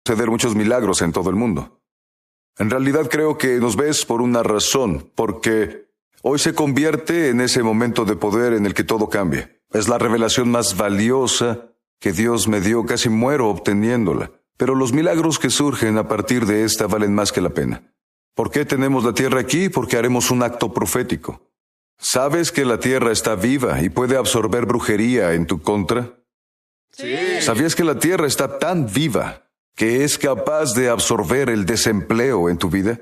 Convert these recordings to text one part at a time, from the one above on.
suceder muchos milagros en todo el mundo. En realidad creo que nos ves por una razón, porque hoy se convierte en ese momento de poder en el que todo cambia. Es la revelación más valiosa que Dios me dio, casi muero obteniéndola. Pero los milagros que surgen a partir de esta valen más que la pena. ¿Por qué tenemos la tierra aquí? Porque haremos un acto profético. ¿Sabes que la tierra está viva y puede absorber brujería en tu contra? Sí. ¿Sabías que la tierra está tan viva que es capaz de absorber el desempleo en tu vida?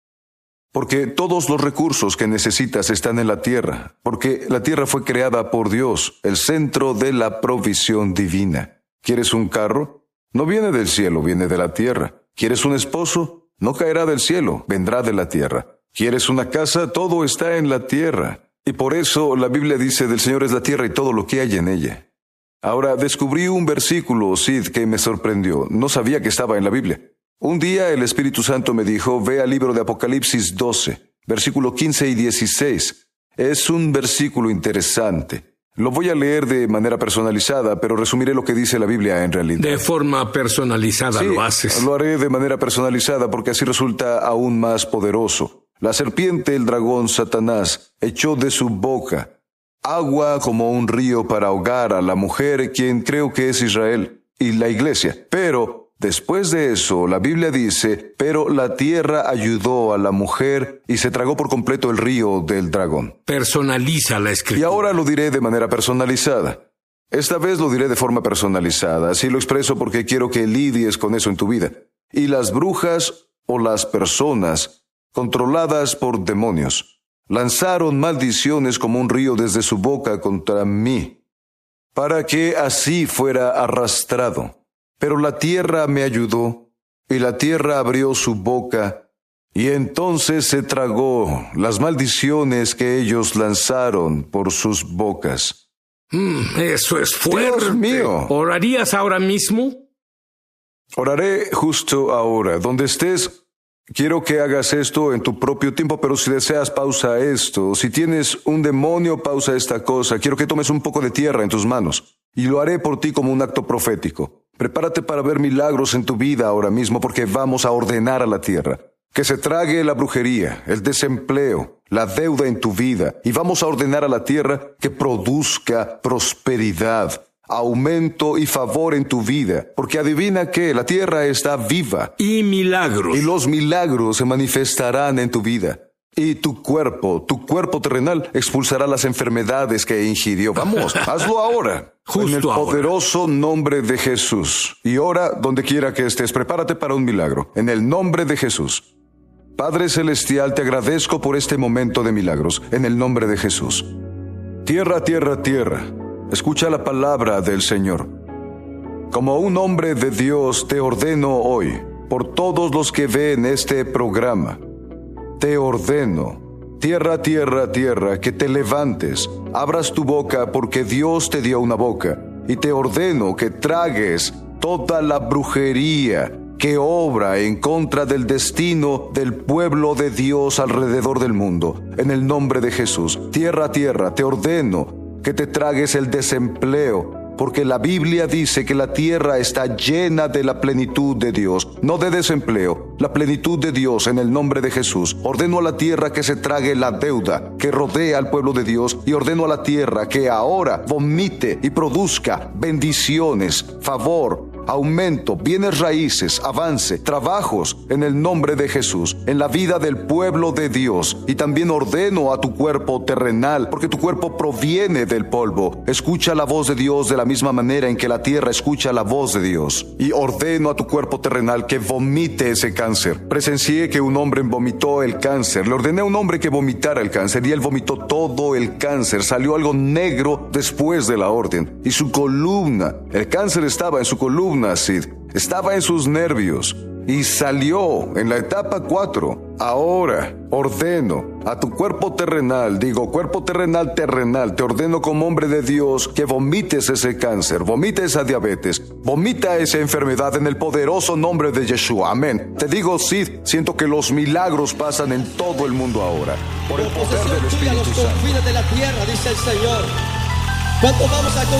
Porque todos los recursos que necesitas están en la tierra, porque la tierra fue creada por Dios, el centro de la provisión divina. ¿Quieres un carro? No viene del cielo, viene de la tierra. ¿Quieres un esposo? No caerá del cielo, vendrá de la tierra. ¿Quieres una casa? Todo está en la tierra. Y por eso la Biblia dice, del Señor es la tierra y todo lo que hay en ella. Ahora, descubrí un versículo, Sid, que me sorprendió. No sabía que estaba en la Biblia. Un día el Espíritu Santo me dijo, ve al libro de Apocalipsis 12, versículo 15 y 16. Es un versículo interesante. Lo voy a leer de manera personalizada, pero resumiré lo que dice la Biblia en realidad. De forma personalizada Sí, lo haces. Lo haré de manera personalizada porque así resulta aún más poderoso. La serpiente, el dragón, Satanás, echó de su boca agua como un río para ahogar a la mujer, quien creo que es Israel, y la iglesia. Pero después de eso, la Biblia dice, pero la tierra ayudó a la mujer y se tragó por completo el río del dragón. Personaliza la Y escritura. ahora lo diré de manera personalizada. Esta vez lo diré de forma personalizada. Así lo expreso porque quiero que lidies con eso en tu vida. Y las brujas o las personas controladas por demonios lanzaron maldiciones como un río desde su boca contra mí, para que así fuera arrastrado. Pero la tierra me ayudó, y la tierra abrió su boca, y entonces se tragó las maldiciones que ellos lanzaron por sus bocas. Eso es fuerte. Dios mío. ¿Orarías ahora mismo? Oraré justo ahora. Donde estés, quiero que hagas esto en tu propio tiempo, pero si deseas, pausa esto. Si tienes un demonio, pausa esta cosa. Quiero que tomes un poco de tierra en tus manos, y lo haré por ti como un acto profético. Prepárate para ver milagros en tu vida ahora mismo, porque vamos a ordenar a la tierra que se trague la brujería, el desempleo, la deuda en tu vida, y vamos a ordenar a la tierra que produzca prosperidad, aumento y favor en tu vida, porque adivina qué, la tierra está viva. Y milagros. Y los milagros se manifestarán en tu vida. Y tu cuerpo terrenal expulsará las enfermedades que ingirió. Vamos, hazlo ahora. Justo en el ahora. poderoso nombre de Jesús. Y ora, donde quiera que estés, prepárate para un milagro. En el nombre de Jesús. Padre Celestial, te agradezco por este momento de milagros. En el nombre de Jesús. Tierra, tierra, tierra. Escucha la palabra del Señor. Como un hombre de Dios te ordeno hoy, por todos los que ven este programa, te ordeno, tierra, tierra, tierra, que te levantes, abras tu boca porque Dios te dio una boca, y te ordeno que tragues toda la brujería que obra en contra del destino del pueblo de Dios alrededor del mundo. En el nombre de Jesús, tierra, tierra, te ordeno que te tragues el desempleo, porque la Biblia dice que la tierra está llena de la plenitud de Dios, no de desempleo, la plenitud de Dios. En el nombre de Jesús, ordeno a la tierra que se trague la deuda que rodea al pueblo de Dios, y ordeno a la tierra que ahora vomite y produzca bendiciones, favor, aumento, bienes raíces, avance, trabajos, en el nombre de Jesús, en la vida del pueblo de Dios. Y también ordeno a tu cuerpo terrenal, porque tu cuerpo proviene del polvo. Escucha la voz de Dios de la misma manera en que la tierra escucha la voz de Dios. Y ordeno a tu cuerpo terrenal que vomite ese cáncer. Presencié que un hombre vomitó el cáncer. Le ordené a un hombre que vomitara el cáncer, y él vomitó todo el cáncer. Salió algo negro después de la orden. Y su columna, el cáncer estaba en su columna, Sid, estaba en sus nervios, y salió en la etapa 4. Ahora ordeno a tu cuerpo terrenal, cuerpo terrenal, te ordeno como hombre de Dios que vomites ese cáncer, vomita esa diabetes, vomita esa enfermedad en el poderoso nombre de Yeshua. Amén. Te digo, Sid, siento que los milagros pasan en todo el mundo ahora, por el poder del Espíritu Santo. Los confines de la tierra, dice el Señor. ¿Cuánto vamos a